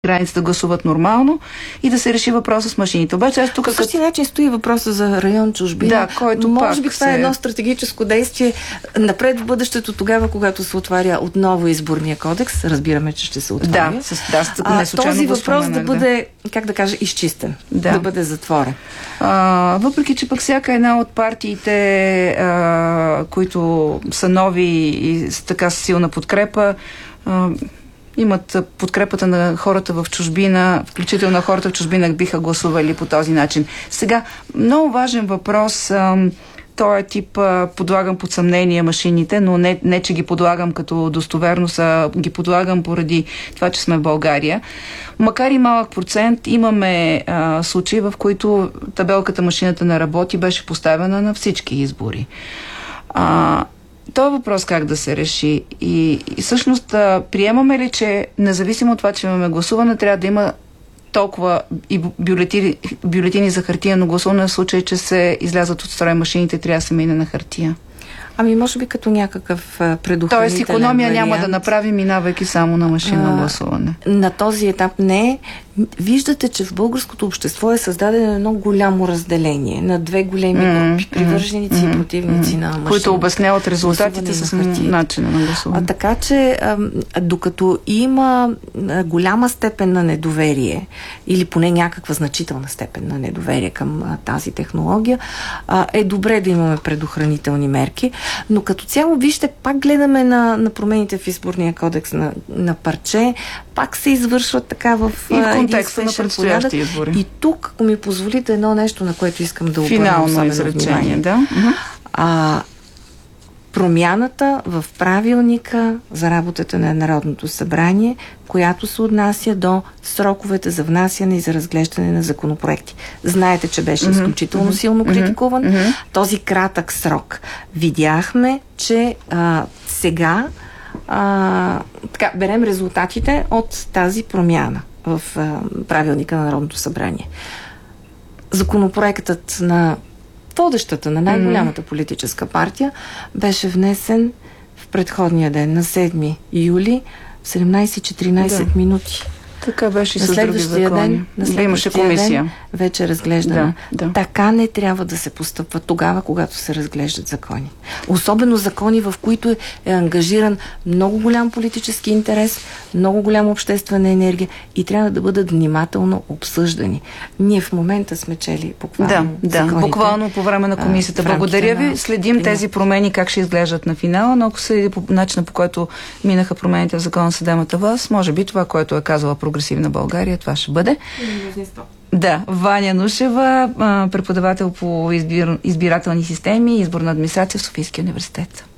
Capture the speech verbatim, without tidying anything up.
граница да гласуват нормално и да се реши въпроса с машините. Обаче аз тук... По същия начин стои въпроса за район чужбина. Да, който може би това се... е едно стратегическо действие напред в бъдещето, тогава, когато се отваря отново изборния кодекс. Разбираме, че ще се отваря. Да, с, да, с, а, не случайно този въпрос споменах, да бъде, как да кажа, изчистен. Да, да бъде затворен. А, въпреки, че пък всяка една от партиите, а, които са нови и с така силна подкрепа, а, имат подкрепата на хората в чужбина, включително на хората в чужбина биха гласували по този начин. Сега, много важен въпрос, той е тип подлагам под съмнение машините, но не, не че ги подлагам като достоверност, а ги подлагам поради това, че сме в България. Макар и малък процент, имаме а, случаи, в които табелката машината не работи, беше поставена на всички избори. А, Това е въпрос как да се реши. И, и всъщност а, приемаме ли, че независимо от това, че имаме гласуване, трябва да има толкова и бюлетини, бюлетини за хартияно гласуване, в случай, че се излязат от строя машините, трябва да се мине на хартия? Ами може би като някакъв предохранителен Тоест икономия вариант. Няма да направи, минавайки само на машинно гласуване. На този етап не. Виждате, че в българското общество е създадено едно голямо разделение на две големи mm-hmm. групи, привърженици mm-hmm. и противници mm-hmm. на машина. Които обясняват резултатите с начина на гласуване. А, така че, а, докато има а, голяма степен на недоверие, или поне някаква значителна степен на недоверие към а, тази технология, а, е добре да имаме предохранителни мерки, но като цяло, вижте, пак гледаме на, на промените в изборния кодекс на, на парче, пак се извършват така в, и в контекста на предстоящи избори. И тук, ако ми позволите, едно нещо, на което искам да обърна финално изречение, да. А, промяната в правилника за работата на Народното събрание, която се отнася до сроковете за внасяне и за разглеждане на законопроекти. Знаете, че беше mm-hmm. изключително силно mm-hmm. критикуван. Mm-hmm. Този кратък срок. Видяхме, че а, сега а, така, берем резултатите от тази промяна в а, правилника на Народното събрание. Законопроектът на водещата, на най-голямата политическа партия беше внесен в предходния ден, на седми юли, в седемнайсет и четиринайсет да. минути. Така беше и на с други закони. Ден, на да имаше комисия. Ден вече разглеждана. Да, да. Така не трябва да се постъпва тогава, когато се разглеждат закони. Особено закони, в които е, е ангажиран много голям политически интерес, много голяма обществена енергия и трябва да бъдат внимателно обсъждани. Ние в момента сме чели буквално Да, да, законите, буквално по време на комисията. Благодаря ви. Следим на... тези промени, как ще изглеждат на финала, но ако следи по начина, по който минаха промените в закона за съдебната власт, може би това, което е казала прогресивна България, това ще бъде. Да, Ваня Нушева, преподавател по избир... избирателни системи и изборна администрация в Софийския университет.